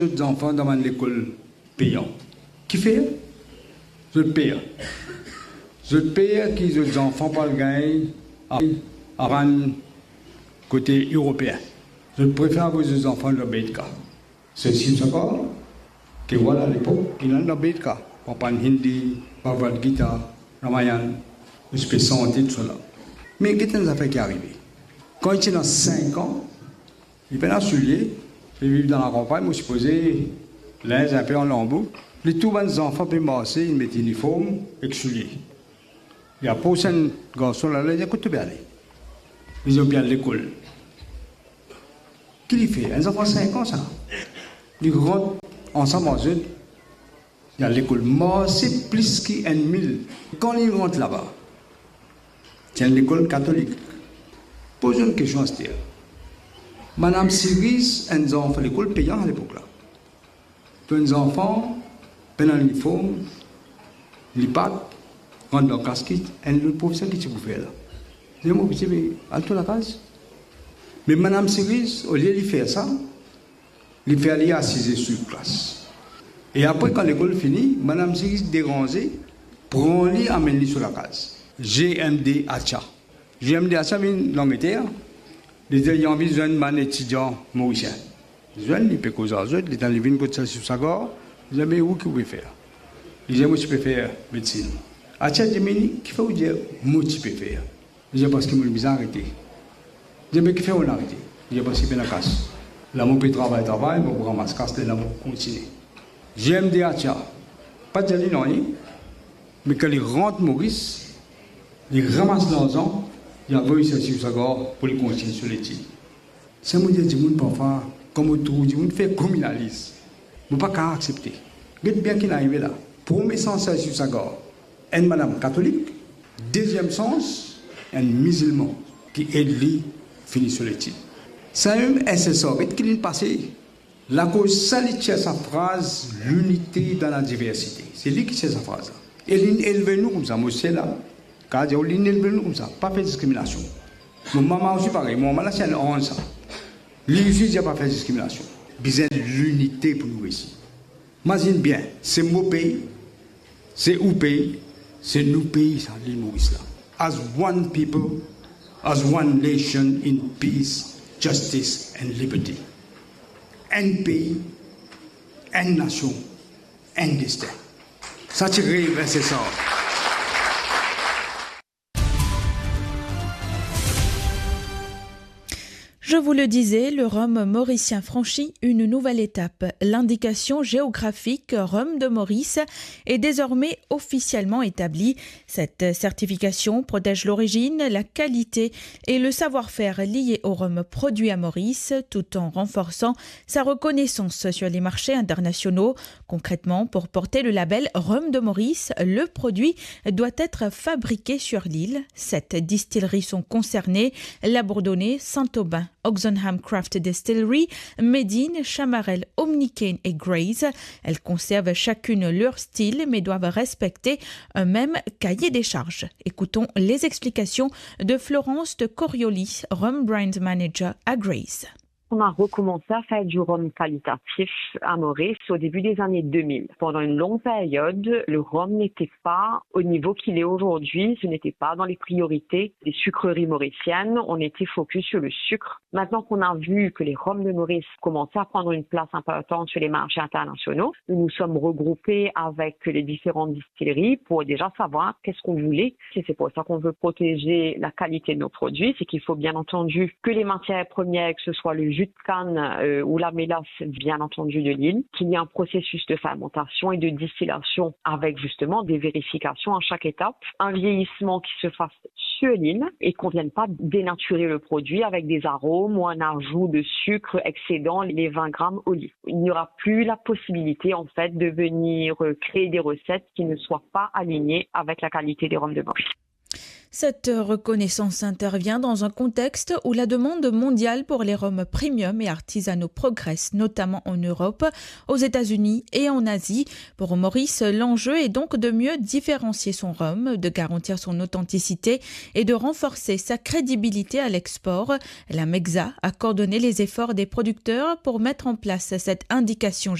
Les enfants dans l'école payant. Qui fait? Je paye. Je paye qui les enfants pas le gagner à côté européen. Je préfère que les enfants le Bétka. C'est si ça que voilà à l'époque, il y a le Bétka. On parle hindi, Bhagavad Gita, Ramayana, je peux sentir tout cela. Mais qu'est-ce que ça fait qui est arrivé? Quand il était dans 5 ans, il venait à Soulier, il vivait dans la campagne, je supposais, l'un un peu en lambeau. Les tout bons enfants peuvent masser, ils mettent uniforme et Soulier. Il y a pas un garçon là, il dit écoute bien aller. Ils ont bien l'école. Qu'est-ce qu'il fait? Les enfants 5 ans, ça. Ils rentrent ensemble en zone. Il y a l'école. Moi, c'est plus qu'un 1000. Quand ils rentrent là-bas, c'est l'école catholique. Posez une question à ce dire. Madame Siris, un enfant, l'école payante à l'époque là. Tous les enfants, pendant l'uniforme, les pâtes, rentrent dans le casquette, et le professeur qui vous fait là. Je dis, mon petit, mais à toute la case. Mais Madame Siris, au lieu de faire ça, il fait aller assiser sur place. Et après, quand l'école finit, Madame Siris dérangée, prend-lui, amène-lui sur la case. GMD Acha. GMD Acha, c'est une langue terre. Les ayants envie de man étudiant mauricien. Les jeunes, ils peuvent causer à eux, ils ont une côte sur sa gorge, ils ont dit où qu'ils peuvent faire. Ils disent, moi, je peux faire médecine. Acha, je me dis, qu'il faut dire, moi, je peux faire. Je dis, parce que je me arrêté. Je dis, mais qu'il fait, on arrêté. Je dis, parce que je la casse. Là, mon peut travailler, je vais ramasser casse, là, je continuer. GMD Acha. Pas de non, mais quand ils rentrent Maurice, ils ramassent l'argent, ils envoient ça sur sa gorge pour les continuer sur l'étude. Ça me dit, du monde parfois, comme autour, du monde fait communaliste. Je ne peux pas accepter. Regarde bien qu'il arrive là. Premier sens, c'est sur sa gorge. Un madame catholique. Deuxième sens, un musulman qui aide lui finit sur l'étude. Ça même, c'est ça. Regarde qu'il est passé. La cause, ça, il tient sa phrase, l'unité dans la diversité. C'est lui qui tient sa phrase. Et il élève nous comme ça, moi c'est là. Car il élève nous comme ça, pas faire discrimination. Mon maman aussi pareil, mon maman là c'est un orange ça. Lui aussi il n'a pas fait discrimination. Besoin de l'unité pour nous ici. Imagine bien, c'est mon pays, c'est où pays, c'est nous pays, ça, l'île Maurice là. As one people, as one nation in peace, justice and liberty. Un pays, une nation, un destin. Ça, tu rêves, c'est ça. Je vous le disais, le rhum mauricien franchit une nouvelle étape. L'indication géographique rhum de Maurice est désormais officiellement établie. Cette certification protège l'origine, la qualité et le savoir-faire liés au rhum produit à Maurice, tout en renforçant sa reconnaissance sur les marchés internationaux. Concrètement, pour porter le label rhum de Maurice, le produit doit être fabriqué sur l'île. 7 distilleries sont concernées, la Bourdonnais, Saint-Aubin, Oxenham Craft Distillery, Médine, Chamarel, Omnicane et Grays. Elles conservent chacune leur style mais doivent respecter un même cahier des charges. Écoutons les explications de Florence de Corioli, Rhum Brand Manager à Grays. On a recommencé à faire du rhum qualitatif à Maurice au début des années 2000. Pendant une longue période, le rhum n'était pas au niveau qu'il est aujourd'hui. Ce n'était pas dans les priorités des sucreries mauriciennes. On était focus sur le sucre. Maintenant qu'on a vu que les rhums de Maurice commençaient à prendre une place importante sur les marchés internationaux, nous nous sommes regroupés avec les différentes distilleries pour déjà savoir qu'est-ce qu'on voulait. Et c'est pour ça qu'on veut protéger la qualité de nos produits. C'est qu'il faut bien entendu que les matières premières, que ce soit le jus de canne ou la mélasse, bien entendu de l'île, qu'il y ait un processus de fermentation et de distillation avec justement des vérifications à chaque étape, un vieillissement qui se fasse sur l'île et qu'on ne vienne pas dénaturer le produit avec des arômes ou un ajout de sucre excédant les 20 grammes au litre. Il n'y aura plus la possibilité en fait de venir créer des recettes qui ne soient pas alignées avec la qualité des rhums de Maurice. Cette reconnaissance intervient dans un contexte où la demande mondiale pour les rhums premium et artisanaux progresse, notamment en Europe, aux États-Unis et en Asie. Pour Maurice, l'enjeu est donc de mieux différencier son rhum, de garantir son authenticité et de renforcer sa crédibilité à l'export. La MEXA a coordonné les efforts des producteurs pour mettre en place cette indication